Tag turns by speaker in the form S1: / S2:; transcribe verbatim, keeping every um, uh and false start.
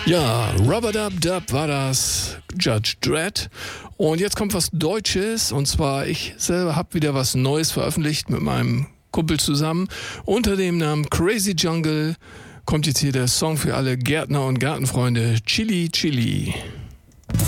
S1: Ja, Rub-a-Dub-Dub war das, Judge Dredd. Und jetzt kommt was Deutsches, und zwar ich selber habe wieder was Neues veröffentlicht mit meinem Kumpel zusammen. Unter dem Namen Crazy Jungle kommt jetzt hier der Song für alle Gärtner und Gartenfreunde, Chili Chili.